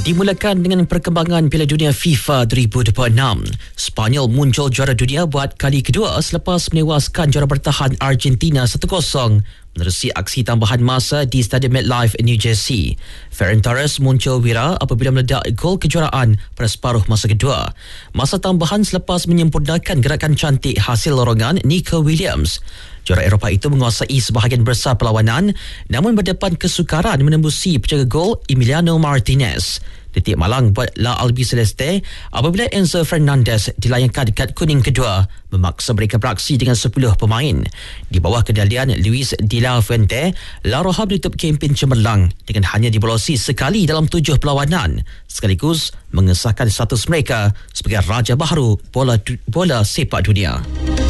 Dimulakan dengan perkembangan Piala Dunia FIFA 2026. Spanyol muncul juara dunia buat kali kedua selepas menewaskan juara bertahan Argentina 1-0 menerusi aksi tambahan masa di Stadium MetLife, New Jersey. Ferran Torres muncul wira apabila meledak gol kejuaraan pada separuh masa kedua. Masa tambahan selepas menyempurnakan gerakan cantik hasil lorongan Nico Williams. Juara Eropah itu menguasai sebahagian besar perlawanan namun berdepan kesukaran menembusi penjaga gol Emiliano Martinez. Detik malang buat La Albiceleste apabila Enzo Fernandez dilayangkan kad kuning kedua memaksa mereka beraksi dengan 10 pemain. Di bawah kendalian Luis de la Fuente, La Roja menutup kempen cemerlang dengan hanya dibolosi sekali dalam 7 perlawanan sekaligus mengesahkan status mereka sebagai raja baharu bola sepak dunia.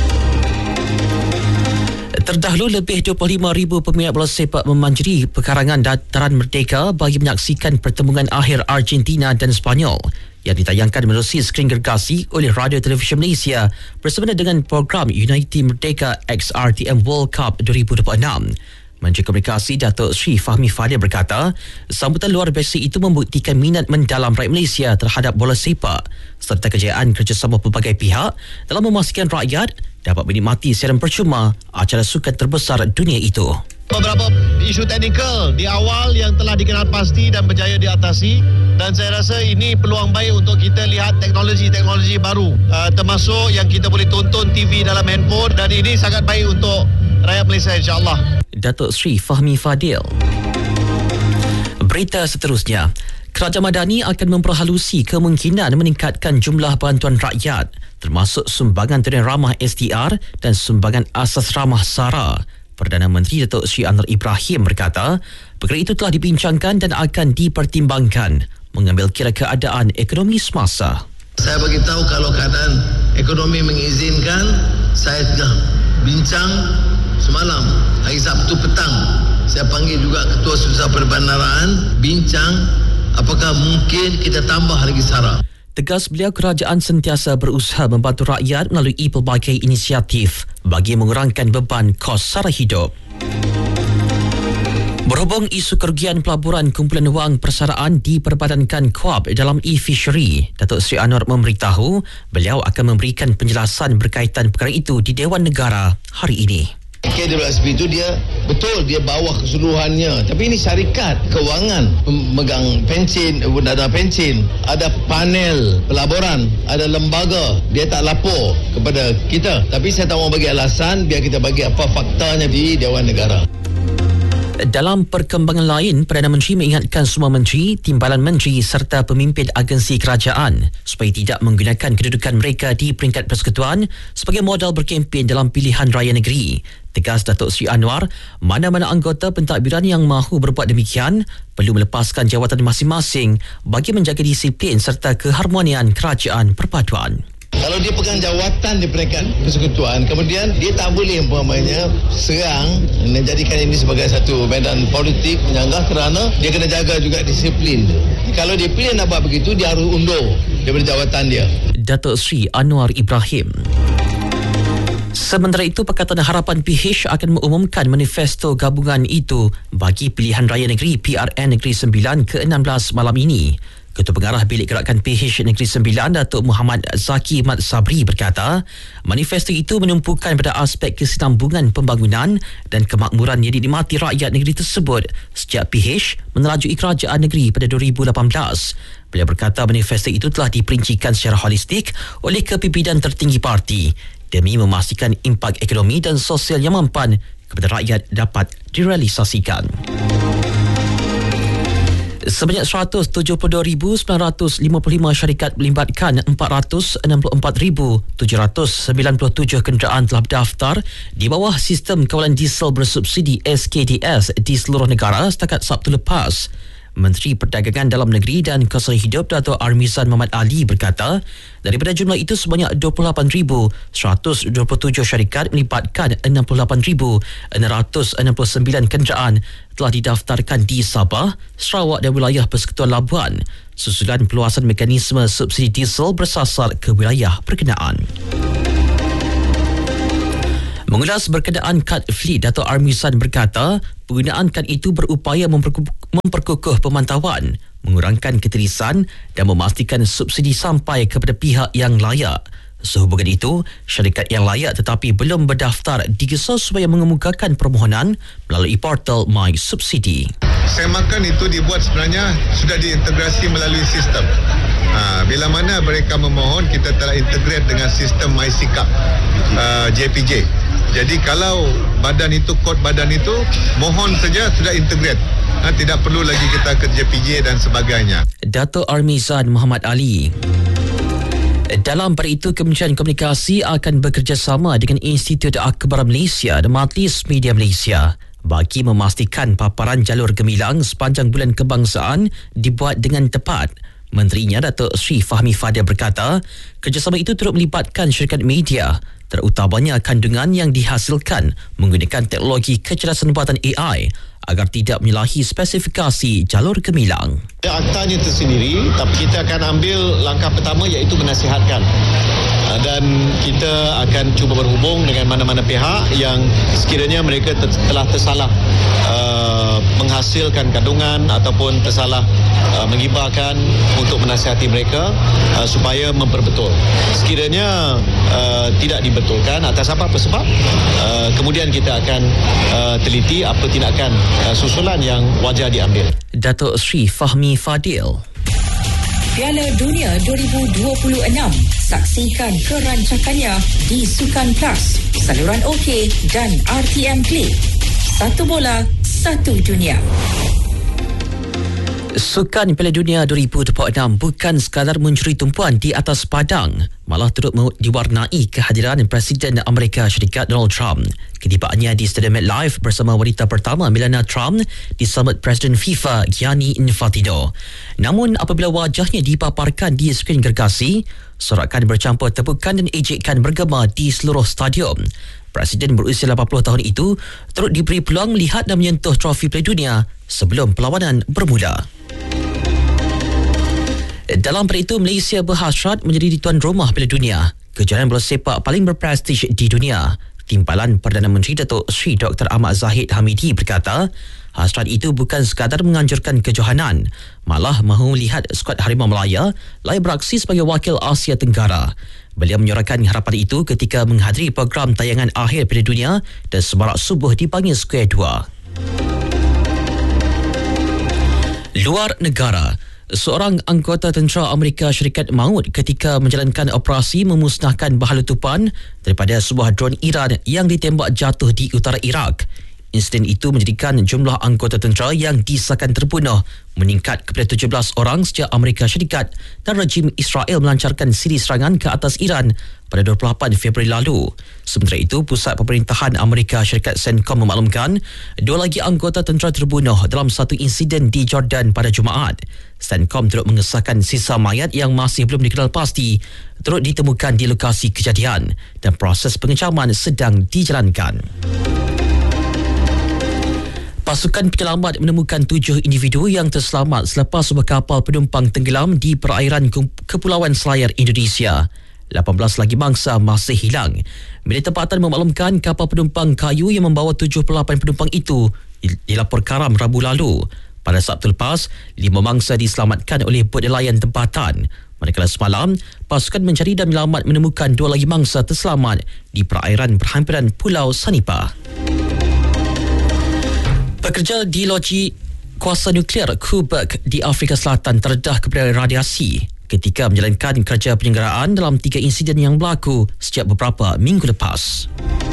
Terdahulu lebih 25,000 peminat bola sepak memanjiri pekarangan Dataran Merdeka bagi menyaksikan pertembungan akhir Argentina dan Spanyol yang ditayangkan melalui skrin gergasi oleh Radio Televisyen Malaysia bersama dengan program Unity Merdeka XRTM World Cup 2026. Menteri Komunikasi Datuk Sri Fahmi Fadil berkata, sambutan luar biasa itu membuktikan minat mendalam rakyat Malaysia terhadap bola sepak serta kejayaan kerjasama pelbagai pihak dalam memastikan rakyat dapat menikmati siaran percuma acara sukan terbesar dunia itu. Beberapa isu teknikal di awal yang telah dikenal pasti dan berjaya diatasi, dan saya rasa ini peluang baik untuk kita lihat teknologi-teknologi baru termasuk yang kita boleh tonton TV dalam handphone, dan ini sangat baik untuk rakyat Malaysia, insya-Allah. Datuk Sri Fahmi Fadil. Berita seterusnya, Kerajaan Madani akan memperhalusi kemungkinan meningkatkan jumlah bantuan rakyat termasuk sumbangan tunai ramah STR dan sumbangan asas ramah SARA. Perdana Menteri Datuk Sri Anwar Ibrahim berkata, perkara itu telah dibincangkan dan akan dipertimbangkan mengambil kira keadaan ekonomi semasa. Saya beritahu kalau keadaan ekonomi mengizinkan, saya tengah bincang semalam, hari Sabtu petang, saya panggil juga Ketua Susah Perbandaraan, bincang apakah mungkin kita tambah lagi SARA. Tegas beliau, kerajaan sentiasa berusaha membantu rakyat melalui pelbagai inisiatif bagi mengurangkan beban kos sara hidup. Berhubung isu kerugian pelaburan kumpulan wang persaraan diperbadankan KUAP dalam e-fishery, Datuk Seri Anwar memberitahu beliau akan memberikan penjelasan berkaitan perkara itu di Dewan Negara hari ini. KWSP itu dia betul dia bawah keseluruhannya, tapi ini syarikat kewangan memegang pensin, dana pensin, ada panel pelaburan, ada lembaga, dia tak lapor kepada kita, tapi saya tak mau bagi alasan, biar kita bagi apa faktanya di Dewan Negara. Dalam perkembangan lain, Perdana Menteri mengingatkan semua menteri, timbalan menteri serta pemimpin agensi kerajaan supaya tidak menggunakan kedudukan mereka di peringkat persekutuan sebagai modal berkempen dalam pilihan raya negeri. Tegas Datuk Seri Anwar, mana-mana anggota pentadbiran yang mahu berbuat demikian perlu melepaskan jawatan masing-masing bagi menjaga disiplin serta keharmonian kerajaan perpaduan. Kalau dia pegang jawatan di peringkat persekutuan, kemudian dia tak boleh umpamanya serang dan jadikan ini sebagai satu medan politik menyanggah, kerana dia kena jaga juga disiplin. Kalau dia pilih nak buat begitu, dia harus undur daripada jawatan dia. Datuk Seri Anwar Ibrahim. Sementara itu, Pakatan Harapan PH akan mengumumkan manifesto gabungan itu bagi pilihan raya negeri PRN Negeri Sembilan ke-16 malam ini. Ketua Pengarah Bilik Gerakan PH Negeri Sembilan, Datuk Muhammad Zaki Mat Sabri berkata, manifesto itu menumpukan pada aspek kesinambungan pembangunan dan kemakmuran yang dinikmati rakyat negeri tersebut sejak PH menerajui kerajaan negeri pada 2018. Beliau berkata manifesto itu telah diperincikan secara holistik oleh kepimpinan tertinggi parti demi memastikan impak ekonomi dan sosial yang mampan kepada rakyat dapat direalisasikan. Sebanyak 172,955 syarikat melibatkan 464,797 kenderaan telah berdaftar di bawah sistem kawalan diesel bersubsidi SKDS di seluruh negara setakat Sabtu lepas. Menteri Perdagangan Dalam Negeri dan Keselamatan Hidup Dato' Armizan Muhammad Ali berkata, daripada jumlah itu sebanyak 28,127 syarikat melibatkan 68,669 kenderaan telah didaftarkan di Sabah, Sarawak dan wilayah Persekutuan Labuan, susulan perluasan mekanisme subsidi diesel bersasar ke wilayah berkenaan. Mengulas berkenaan kad fleet, Dato' Armizan berkata, penggunaan kad itu berupaya memperkukuh pemantauan, mengurangkan ketirisan dan memastikan subsidi sampai kepada pihak yang layak. Sehubungan itu, syarikat yang layak tetapi belum berdaftar digesah supaya mengemukakan permohonan melalui portal My Subsidi. Semakan itu dibuat sebenarnya sudah diintegrasi melalui sistem. Bila mana mereka memohon, kita telah integrate dengan sistem MySikap JPJ. Jadi kalau kod badan itu mohon saja sudah integrate. Tidak perlu lagi kita ke JPJ dan sebagainya. Dato' Armizan Muhammad Ali. Dalam pada itu, Kementerian Komunikasi akan bekerjasama dengan Institut Akbar Malaysia dan Majlis Media Malaysia bagi memastikan paparan jalur gemilang sepanjang bulan kebangsaan dibuat dengan tepat. Menterinya Datuk Sri Fahmi Fadil berkata, kerjasama itu turut melibatkan syarikat media, terutamanya kandungan yang dihasilkan menggunakan teknologi kecerdasan buatan AI agar tidak menyalahi spesifikasi jalur gemilang. Aktanya tersendiri, tapi kita akan ambil langkah pertama iaitu menasihatkan. Dan kita akan cuba berhubung dengan mana-mana pihak yang sekiranya mereka telah tersalah menghasilkan kandungan ataupun tersalah mengibarkan untuk menasihati mereka supaya memperbetul. Sekiranya tidak dibetulkan atas apa-apa sebab, kemudian kita akan teliti apa tindakan susulan yang wajar diambil. Datuk Sri Fahmi Fadil. Piala Dunia 2026. Saksikan kerancakannya di Sukan Plus, saluran OK dan RTM Play. Satu bola, satu dunia. Sukan Piala Dunia 2026 bukan sekadar mencuri tumpuan di atas padang, malah turut diwarnai kehadiran Presiden Amerika Syarikat Donald Trump. Ketibaannya di Stadium MetLife bersama wanita pertama Melania Trump disambut Presiden FIFA Gianni Infantino. Namun apabila wajahnya dipaparkan di skrin gergasi, sorakan bercampur tepukan dan ejekan bergema di seluruh stadium. Presiden berusia 80 tahun itu turut diberi peluang melihat dan menyentuh trofi Piala Dunia sebelum perlawanan bermula. Dalam pada itu, Malaysia berhasrat menjadi tuan rumah Piala Dunia, kejuaraan bola sepak paling berprestij di dunia. Timbalan Perdana Menteri Datuk Sri Dr. Ahmad Zahid Hamidi berkata, hasrat itu bukan sekadar menganjurkan kejohanan, malah mahu melihat skuad Harimau Malaya layak beraksi sebagai wakil Asia Tenggara. Beliau menyuarakan harapan itu ketika menghadiri program tayangan akhir Piala Dunia dan semarak subuh di Bangil Square 2. Luar negara. Seorang anggota tentera Amerika Syarikat maut ketika menjalankan operasi memusnahkan bahan letupan daripada sebuah drone Iran yang ditembak jatuh di utara Iraq. Insiden itu menjadikan jumlah anggota tentera yang disahkan terbunuh meningkat kepada 17 orang sejak Amerika Syarikat dan rejim Israel melancarkan siri serangan ke atas Iran pada 28 Februari lalu. Sementara itu, Pusat Pemerintahan Amerika Syarikat CENTCOM memaklumkan 2 lagi anggota tentera terbunuh dalam satu insiden di Jordan pada Jumaat. CENTCOM turut mengesahkan sisa mayat yang masih belum dikenal pasti turut ditemukan di lokasi kejadian dan proses pengecaman sedang dijalankan. Pasukan penyelamat menemukan 7 individu yang terselamat selepas sebuah kapal penumpang tenggelam di perairan Kepulauan Selayar Indonesia. 18 lagi mangsa masih hilang. Media tempatan memaklumkan kapal penumpang kayu yang membawa 78 penumpang itu dilapor karam Rabu lalu. Pada Sabtu lepas, 5 mangsa diselamatkan oleh bot nelayan tempatan. Manakala semalam, pasukan mencari dan menyelamat menemukan 2 lagi mangsa terselamat di perairan berhampiran Pulau Sanipa. Pekerja di loji kuasa nuklear Koeberg di Afrika Selatan terdedah kepada radiasi ketika menjalankan kerja penyelenggaraan dalam 3 insiden yang berlaku sejak beberapa minggu lepas.